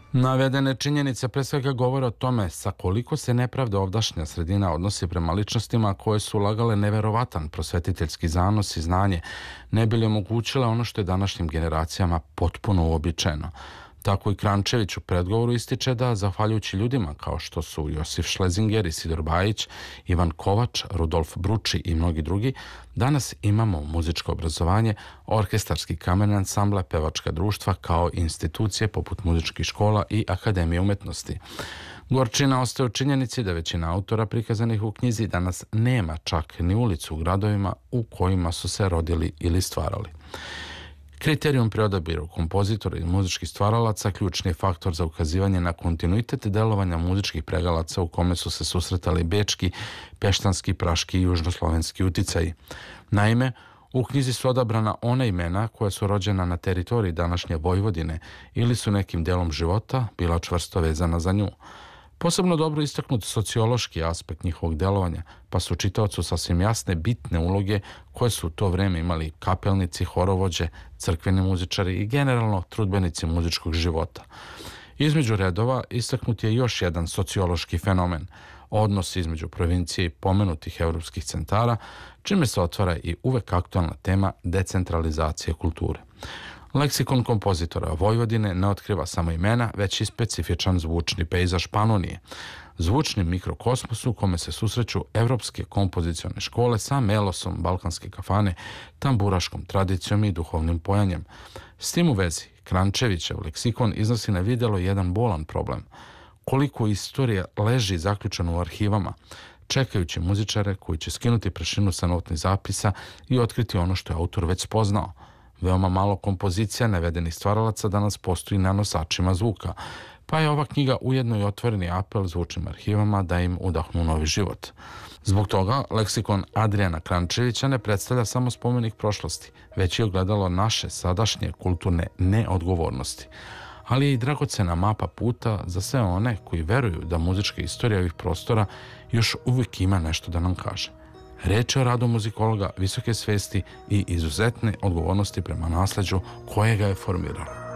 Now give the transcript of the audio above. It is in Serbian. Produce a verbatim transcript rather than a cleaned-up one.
Navedene činjenice pre svega govore o tome sa koliko se nepravda ovdašnja sredina odnosi prema ličnostima koje su ulagale neverovatan prosvetiteljski zanos i znanje, ne bi li omogućile ono što je današnjim generacijama potpuno uobičajeno. Tako i Krančević u predgovoru ističe da, zahvaljujući ljudima kao što su Josif Šlezinger, Isidor Bajić, Ivan Kovač, Rudolf Bruči i mnogi drugi, danas imamo muzičko obrazovanje, orkestarski kamerni ansamble, pevačka društva kao institucije poput muzičkih škola i Akademije umetnosti. Gorčina ostaje u činjenici da većina autora prikazanih u knjizi danas nema čak ni ulicu u gradovima u kojima su se rodili ili stvarali. Kriterijum pri odabiru kompozitora i muzičkih stvaralaca ključni je faktor za ukazivanje na kontinuitet delovanja muzičkih pregalaca u kome su se susretali bečki, peštanski, praški i južnoslovenski uticaji. Naime, u knjizi su odabrana ona imena koja su rođena na teritoriji današnje Vojvodine ili su nekim delom života bila čvrsto vezana za nju. Posebno dobro istaknut sociološki aspekt njihovog delovanja, pa su čitaocu sasvim jasne bitne uloge koje su u to vreme imali kapelnici, horovođe, crkveni muzičari i generalno trudbenici muzičkog života. Između redova istaknut je još jedan sociološki fenomen, odnos između provincije i pomenutih evropskih centara, čime se otvara i uvek aktualna tema decentralizacije kulture. Leksikon kompozitora Vojvodine ne otkriva samo imena, već i specifičan zvučni pejzaž Panonije, zvučni mikrokosmos u kome se susreću evropske kompozicione škole sa melosom balkanske kafane, tamburaškom tradicijom i duhovnim pojanjem. S tim u vezi, Krančevićev leksikon iznosi na videlo jedan bolan problem. Koliko istorija leži zaključeno u arhivama, čekajući muzičare koji će skinuti prašinu sa notnih zapisa i otkriti ono što je autor već spoznao. Veoma malo kompozicija navedenih stvaralaca danas postoji na nosačima zvuka, pa je ova knjiga ujedno i otvoreni apel zvučnim arhivama da im udahnu novi život. Zbog toga, leksikon Adrijana Krančevića ne predstavlja samo spomenik prošlosti, već i ogledalo naše sadašnje kulturne neodgovornosti, ali je i dragocena mapa puta za sve one koji veruju da muzička istorija ovih prostora još uvijek ima nešto da nam kaže. Reč je o radu muzikologa visoke svesti i izuzetne odgovornosti prema nasleđu koje ga je formiralo.